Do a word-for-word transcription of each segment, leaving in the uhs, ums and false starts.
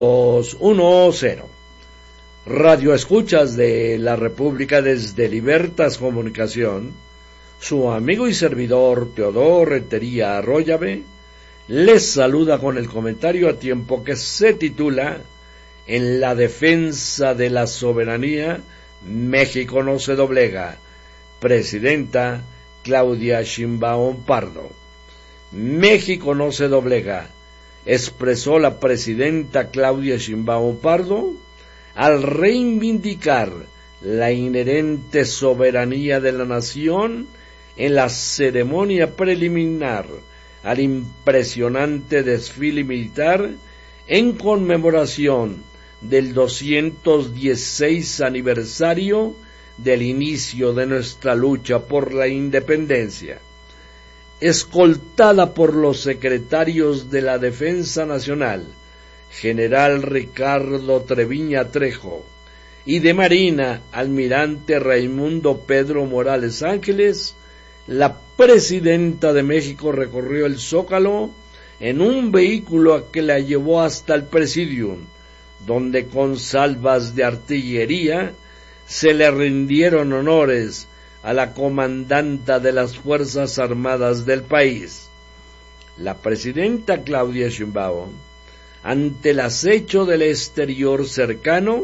uno cero. Radio Escuchas de la República desde Libertas Comunicación, su amigo y servidor Teodoro Rentería Arroyave les saluda con el comentario a tiempo que se titula En la defensa de la soberanía, México no se doblega. Presidenta Claudia Sheinbaum Pardo. México no se doblega, expresó la presidenta Claudia Sheinbaum Pardo al reivindicar la inherente soberanía de la nación en la ceremonia preliminar al impresionante desfile militar en conmemoración del doscientos dieciséis aniversario del inicio de nuestra lucha por la independencia. Escoltada por los secretarios de la Defensa Nacional, general Ricardo Treviña Trejo, y de Marina, almirante Raimundo Pedro Morales Ángeles, la presidenta de México recorrió el Zócalo en un vehículo que la llevó hasta el Presidium, donde con salvas de artillería se le rindieron honores a la comandanta de las Fuerzas Armadas del país. La presidenta Claudia Sheinbaum, ante el acecho del exterior cercano,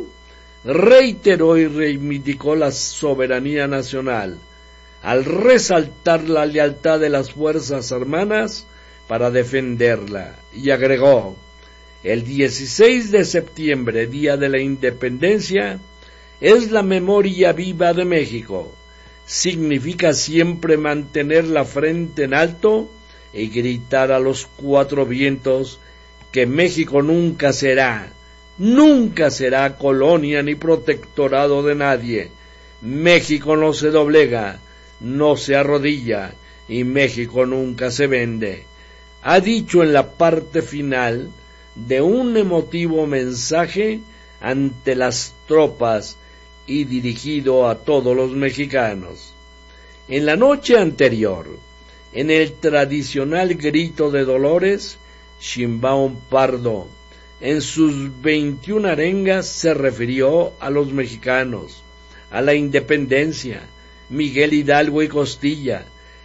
reiteró y reivindicó la soberanía nacional, al resaltar la lealtad de las Fuerzas Armadas para defenderla, y agregó: el dieciséis de septiembre, Día de la Independencia, es la memoria viva de México. Significa siempre mantener la frente en alto y gritar a los cuatro vientos que México nunca será, nunca será colonia ni protectorado de nadie. México no se doblega, no se arrodilla y México nunca se vende, ha dicho en la parte final de un emotivo mensaje ante las tropas y dirigido a todos los mexicanos. En la noche anterior, en el tradicional grito de Dolores, Sheinbaum Pardo, en sus veintiuna arengas, se refirió a los mexicanos, a la independencia, Miguel Hidalgo y Costilla,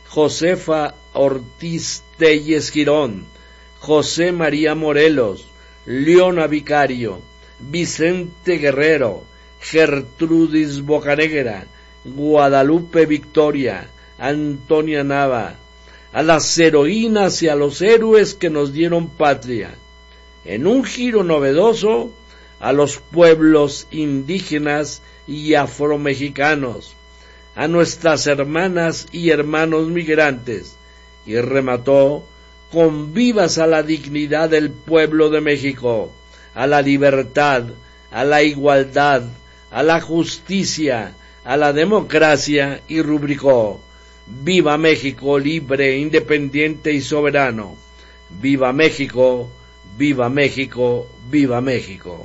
Josefa Ortiz Telles Girón, José María Morelos, Leona Vicario, Vicente Guerrero, Gertrudis Bocanegra, Guadalupe Victoria, Antonia Nava, a las heroínas y a los héroes que nos dieron patria. En un giro novedoso, a los pueblos indígenas y afromexicanos, a nuestras hermanas y hermanos migrantes, y remató con vivas a la dignidad del pueblo de México, a la libertad, a la igualdad, a la justicia, a la democracia, y rubricó: ¡viva México libre, independiente y soberano! ¡Viva México! ¡Viva México! ¡Viva México!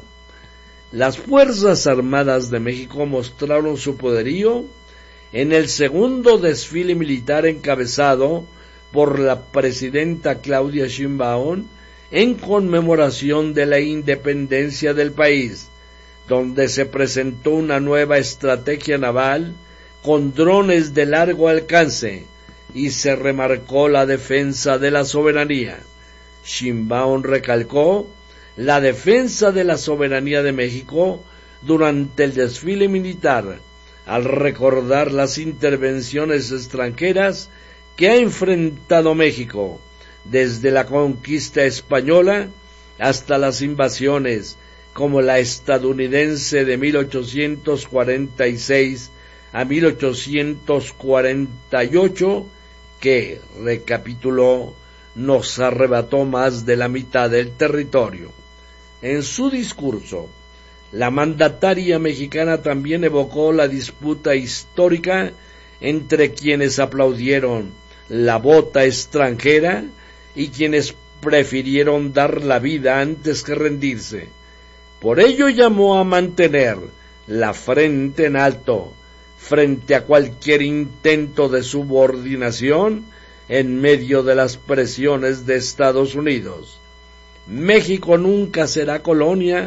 Las Fuerzas Armadas de México mostraron su poderío en el segundo desfile militar encabezado por la presidenta Claudia Sheinbaum en conmemoración de la independencia del país, donde se presentó una nueva estrategia naval con drones de largo alcance y se remarcó la defensa de la soberanía. Sheinbaum recalcó la defensa de la soberanía de México durante el desfile militar, al recordar las intervenciones extranjeras que ha enfrentado México, desde la conquista española hasta las invasiones, como la estadounidense de mil ochocientos cuarenta y seis a mil ochocientos cuarenta y ocho, que, recapituló, nos arrebató más de la mitad del territorio. En su discurso, la mandataria mexicana también evocó la disputa histórica entre quienes aplaudieron la bota extranjera y quienes prefirieron dar la vida antes que rendirse. Por ello llamó a mantener la frente en alto frente a cualquier intento de subordinación en medio de las presiones de Estados Unidos. México nunca será colonia